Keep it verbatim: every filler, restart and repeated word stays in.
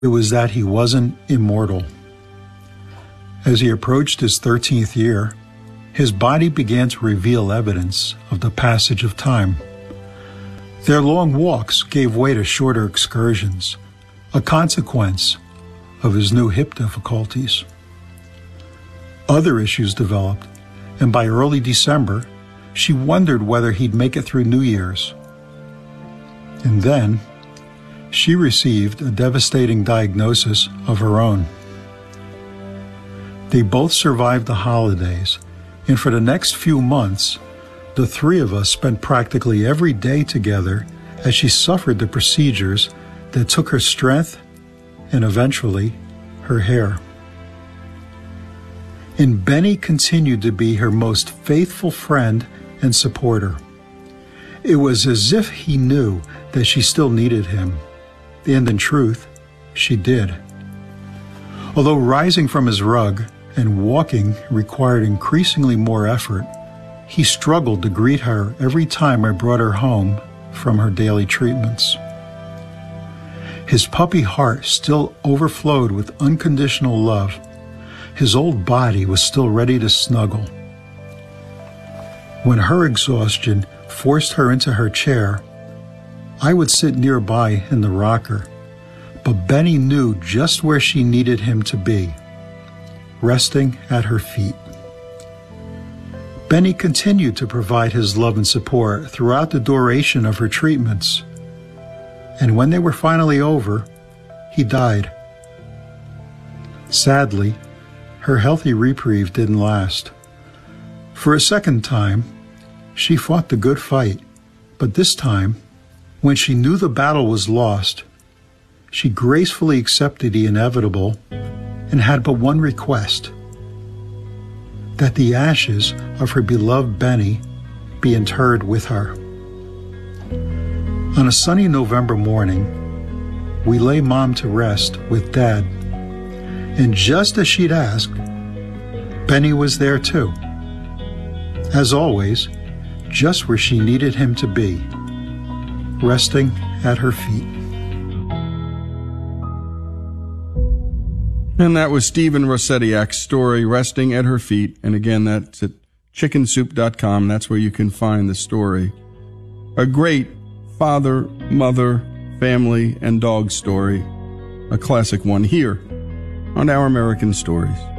It was that he wasn't immortal. As he approached his thirteenth year, his body began to reveal evidence of the passage of time. Their long walks gave way to shorter excursions, a consequence of his new hip difficulties. Other issues developed, and by early December, she wondered whether he'd make it through New Year's. And then, she received a devastating diagnosis of her own. They both survived the holidays, and for the next few months, the three of us spent practically every day together as she suffered the procedures that took her strength and eventually her hair. And Benny continued to be her most faithful friend and supporter. It was as if he knew that she still needed him, and in truth, she did. Although rising from his rug and walking required increasingly more effort, he struggled to greet her every time I brought her home from her daily treatments. His puppy heart still overflowed with unconditional love. His old body was still ready to snuggle. When her exhaustion forced her into her chair, I would sit nearby in the rocker, but Benny knew just where she needed him to be, resting at her feet. Benny continued to provide his love and support throughout the duration of her treatments, and when they were finally over, he died. Sadly, her healthy reprieve didn't last. For a second time, she fought the good fight, but this time, when she knew the battle was lost, she gracefully accepted the inevitable and had but one request: that the ashes of her beloved Benny be interred with her. On a sunny November morning, we lay Mom to rest with Dad, and just as she'd asked, Benny was there too. As always, just where she needed him to be, resting at her feet. And that was Stephen Rosetiak's story, Resting at Her Feet. And again, that's at chicken soup dot com. That's where you can find the story. A great father, mother, family, and dog story. A classic one here on Our American Stories.